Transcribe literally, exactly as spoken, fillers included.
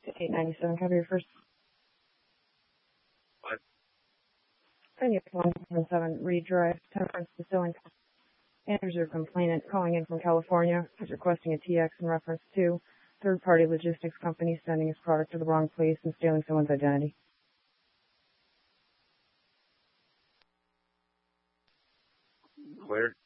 eight ninety-seven, can I have your first? What? Thank you. one seven seven Reed Drive, Temperance Distilling. Answers your complainant calling in from California is requesting a T X in reference to third-party logistics company sending his product to the wrong place and stealing someone's identity. Where?